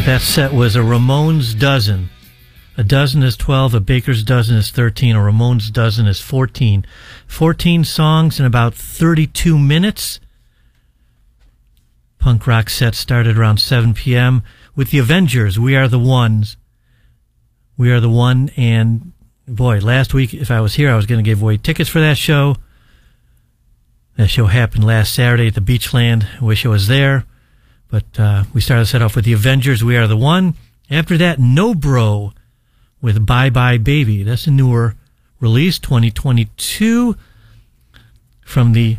That set was a Ramones dozen. A dozen is 12, a Baker's dozen is 13, a Ramones dozen is 14. 14 songs in about 32 minutes. Punk rock set started around 7 p.m. with the Avengers, We Are the Ones. We Are the One, and boy, last week, if I was here, I was going to give away tickets for that show. That show happened last Saturday at the Beachland. I wish I was there. But we started the set off with the Avengers, We Are the One. After that, No Bro with Bye Bye Baby. That's a newer release, 2022, from the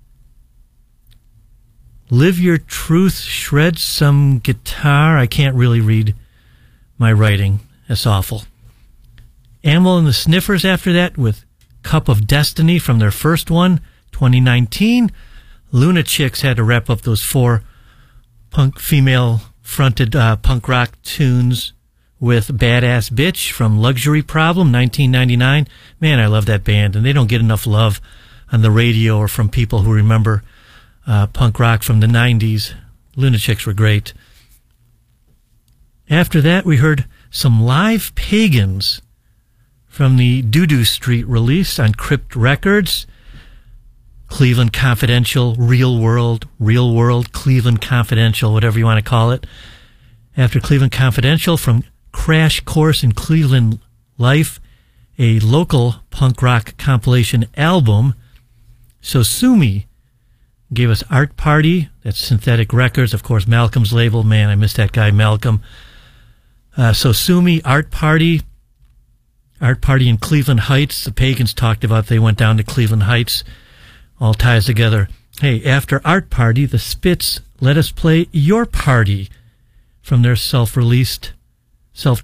Live Your Truth, Shred Some Guitar. I can't really read my writing. That's awful. Animal and the Sniffers after that with Cup of Destiny from their first one, 2019. Lunatics had to wrap up those four female-fronted punk rock tunes with Badass Bitch from Luxury Problem, 1999. Man, I love that band, and they don't get enough love on the radio or from people who remember punk rock from the 90s. Lunatics were great. After that, we heard some Live Pagans from the Doo-Doo Street release on Crypt Records. Cleveland Confidential, Real World, Cleveland Confidential, whatever you want to call it. After Cleveland Confidential, from Crash Course in Cleveland Life, a local punk rock compilation album. So Sumi gave us Art Party. That's Synthetic Records, of course, Malcolm's label. Man, I miss that guy, Malcolm. So Sumi, Art Party in Cleveland Heights. The Pagans talked about they went down to Cleveland Heights. All ties together. Hey, after Art Party, the Spits let us play Your Party from their self-released,